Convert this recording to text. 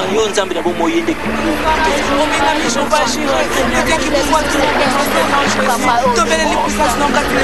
yo nzambe na bomo yende Omega Mission Bashir, le qui pouvoir tomber les puissances non